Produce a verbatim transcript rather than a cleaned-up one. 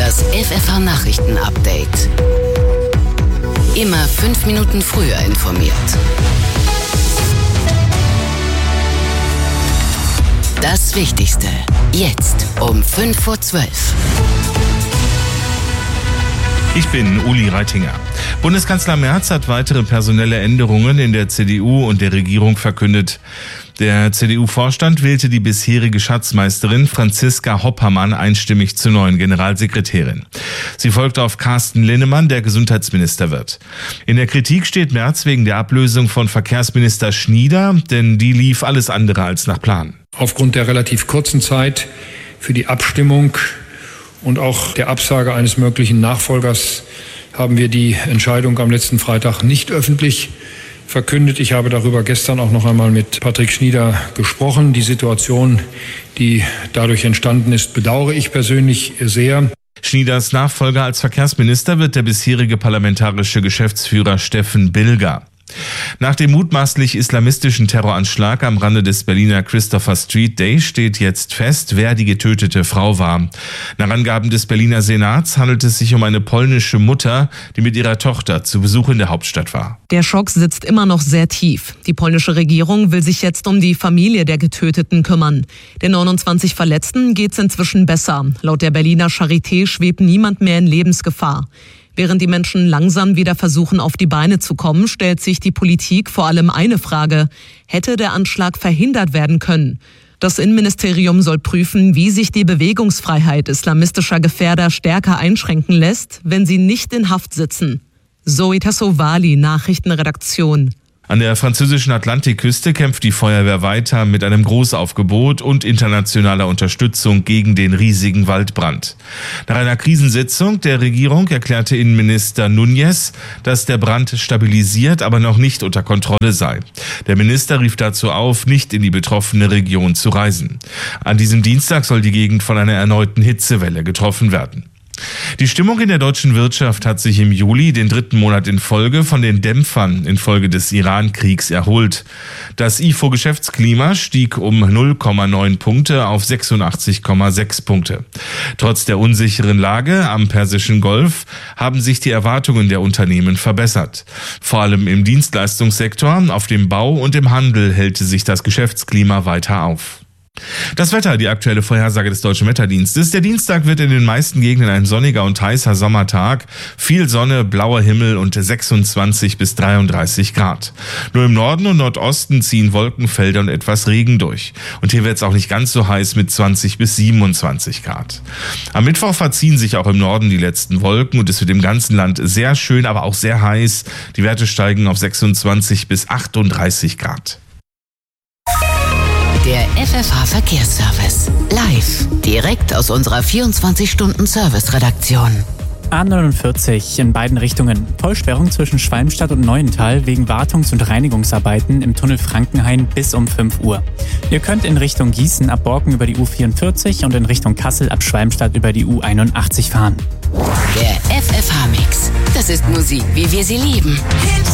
Das F F H-Nachrichten-Update. Immer fünf Minuten früher informiert. Das Wichtigste. Jetzt um fünf vor zwölf. Ich bin Uli Reitinger. Bundeskanzler Merz hat weitere personelle Änderungen in der C D U und der Regierung verkündet. Der C D U-Vorstand wählte die bisherige Schatzmeisterin Franziska Hoppermann einstimmig zur neuen Generalsekretärin. Sie folgt auf Carsten Linnemann, der Gesundheitsminister wird. In der Kritik steht Merz wegen der Ablösung von Verkehrsminister Schnieder, denn die lief alles andere als nach Plan. Aufgrund der relativ kurzen Zeit für die Abstimmung und auch der Absage eines möglichen Nachfolgers haben wir die Entscheidung am letzten Freitag nicht öffentlich verkündet. Ich habe darüber gestern auch noch einmal mit Patrick Schnieder gesprochen. Die Situation, die dadurch entstanden ist, bedauere ich persönlich sehr. Schnieders Nachfolger als Verkehrsminister wird der bisherige parlamentarische Geschäftsführer Steffen Bilger. Nach dem mutmaßlich islamistischen Terroranschlag am Rande des Berliner Christopher Street Day steht jetzt fest, wer die getötete Frau war. Nach Angaben des Berliner Senats handelt es sich um eine polnische Mutter, die mit ihrer Tochter zu Besuch in der Hauptstadt war. Der Schock sitzt immer noch sehr tief. Die polnische Regierung will sich jetzt um die Familie der Getöteten kümmern. Den neunundzwanzig Verletzten geht's inzwischen besser. Laut der Berliner Charité schwebt niemand mehr in Lebensgefahr. Während die Menschen langsam wieder versuchen, auf die Beine zu kommen, stellt sich die Politik vor allem eine Frage: Hätte der Anschlag verhindert werden können? Das Innenministerium soll prüfen, wie sich die Bewegungsfreiheit islamistischer Gefährder stärker einschränken lässt, wenn sie nicht in Haft sitzen. Zoe Tassovali, Nachrichtenredaktion. An der französischen Atlantikküste kämpft die Feuerwehr weiter mit einem Großaufgebot und internationaler Unterstützung gegen den riesigen Waldbrand. Nach einer Krisensitzung der Regierung erklärte Innenminister Núñez, dass der Brand stabilisiert, aber noch nicht unter Kontrolle sei. Der Minister rief dazu auf, nicht in die betroffene Region zu reisen. An diesem Dienstag soll die Gegend von einer erneuten Hitzewelle getroffen werden. Die Stimmung in der deutschen Wirtschaft hat sich im Juli, den dritten Monat in Folge, von den Dämpfern infolge des Iran-Kriegs erholt. Das I F O-Geschäftsklima stieg um null Komma neun Punkte auf sechsundachtzig Komma sechs Punkte. Trotz der unsicheren Lage am Persischen Golf haben sich die Erwartungen der Unternehmen verbessert. Vor allem im Dienstleistungssektor, auf dem Bau und im Handel hält sich das Geschäftsklima weiter auf. Das Wetter, die aktuelle Vorhersage des Deutschen Wetterdienstes. Der Dienstag wird in den meisten Gegenden ein sonniger und heißer Sommertag. Viel Sonne, blauer Himmel und sechsundzwanzig bis dreiunddreißig Grad. Nur im Norden und Nordosten ziehen Wolkenfelder und etwas Regen durch. Und hier wird es auch nicht ganz so heiß mit zwanzig bis siebenundzwanzig Grad. Am Mittwoch verziehen sich auch im Norden die letzten Wolken und es wird im ganzen Land sehr schön, aber auch sehr heiß. Die Werte steigen auf sechsundzwanzig bis achtunddreißig Grad. Der F F H-Verkehrsservice. Live. Direkt aus unserer vierundzwanzig-Stunden-Service-Redaktion. A neunundvierzig in beiden Richtungen. Vollsperrung zwischen Schwalmstadt und Neuental wegen Wartungs- und Reinigungsarbeiten im Tunnel Frankenhain bis um fünf Uhr. Ihr könnt in Richtung Gießen ab Borken über die U vierundvierzig und in Richtung Kassel ab Schwalmstadt über die U einundachtzig fahren. Der F F H-Mix. Das ist Musik, wie wir sie lieben.